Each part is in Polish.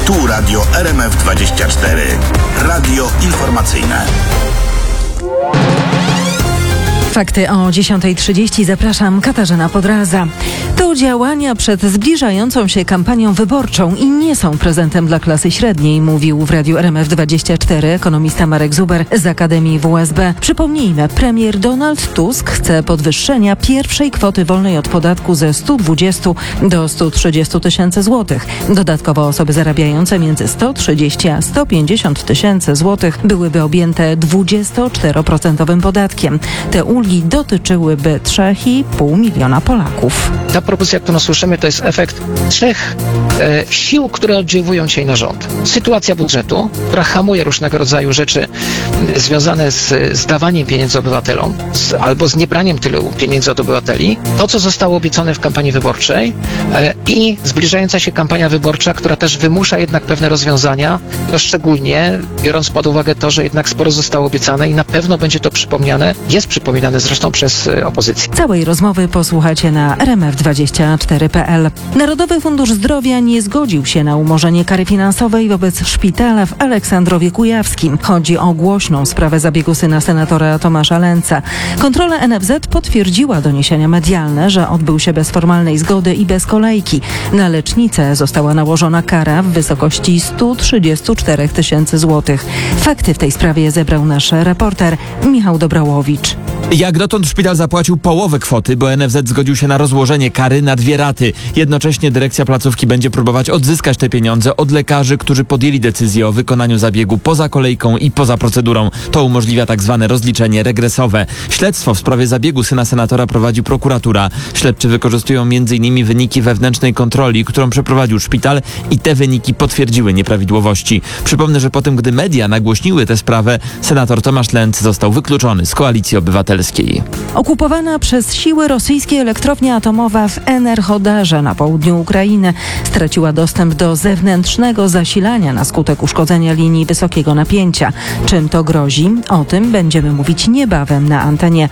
Tu Radio RMF24. Radio informacyjne. Fakty o 10:30. Zapraszam, Katarzyna Podraza. To działania przed zbliżającą się kampanią wyborczą i nie są prezentem dla klasy średniej, mówił w Radiu RMF24 ekonomista Marek Zuber z Akademii WSB. Przypomnijmy, premier Donald Tusk chce podwyższenia pierwszej kwoty wolnej od podatku ze 120 do 130 tysięcy złotych. Dodatkowo osoby zarabiające między 130 a 150 tysięcy złotych byłyby objęte 24% podatkiem. Te ulgi dotyczyłyby 3,5 miliona Polaków. Ta propozycja, którą słyszymy, to jest efekt trzech sił, które oddziałują dzisiaj na rząd. Sytuacja budżetu, która hamuje różnego rodzaju rzeczy związane z dawaniem pieniędzy obywatelom albo z niebraniem tylu pieniędzy od obywateli. To, co zostało obiecane w kampanii wyborczej i zbliżająca się kampania wyborcza, która też wymusza jednak pewne rozwiązania, no szczególnie biorąc pod uwagę to, że jednak sporo zostało obiecane i na pewno będzie to jest przypominane zresztą przez opozycję. Całej rozmowy posłuchacie na rmf24.pl. Narodowy Fundusz Zdrowia nie zgodził się na umorzenie kary finansowej wobec szpitala w Aleksandrowie Kujawskim. Chodzi o głośną sprawę zabiegu syna senatora Tomasza Lęca. Kontrola NFZ potwierdziła doniesienia medialne, że odbył się bez formalnej zgody i bez kolejki. Na lecznicę została nałożona kara w wysokości 134 tysięcy złotych. Fakty w tej sprawie zebrał nasz reporter Michał Dobrałowicz. Jak dotąd szpital zapłacił połowę kwoty, bo NFZ zgodził się na rozłożenie kary na 2 raty. Jednocześnie dyrekcja placówki będzie próbować odzyskać te pieniądze od lekarzy, którzy podjęli decyzję o wykonaniu zabiegu poza kolejką i poza procedurą. To umożliwia tak zwane rozliczenie regresowe. Śledztwo w sprawie zabiegu syna senatora prowadzi prokuratura. Śledczy wykorzystują m.in. wyniki wewnętrznej kontroli, którą przeprowadził szpital i te wyniki potwierdziły nieprawidłowości. Przypomnę, że po tym, gdy media nagłośniły tę sprawę, senator Tomasz Lęc został wykluczony z Koalicji Obywatelskiej. Okupowana przez siły rosyjskie elektrownia atomowa w Enerhodarze na południu Ukrainy straciła dostęp do zewnętrznego zasilania na skutek uszkodzenia linii wysokiego napięcia. Czym to grozi? O tym będziemy mówić niebawem na antenie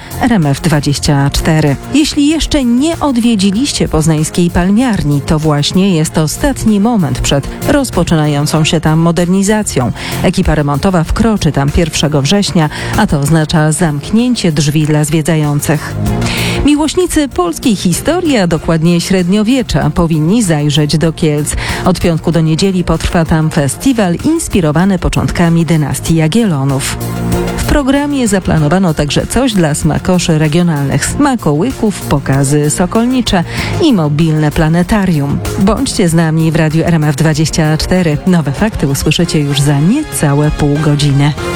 RMF24. Jeśli jeszcze nie odwiedziliście poznańskiej palmiarni, to właśnie jest ostatni moment przed rozpoczynającą się tam modernizacją. Ekipa remontowa wkroczy tam 1 września, a to oznacza zamknięcie drzwi dla zwiedzających. Miłośnicy polskiej historii, a dokładnie średniowiecza, powinni zajrzeć do Kielc. Od piątku do niedzieli potrwa tam festiwal inspirowany początkami dynastii Jagiellonów. W programie zaplanowano także coś dla smakoszy regionalnych: smakołyków, pokazy sokolnicze i mobilne planetarium. Bądźcie z nami w Radiu RMF24. Nowe fakty usłyszycie już za niecałe pół godziny.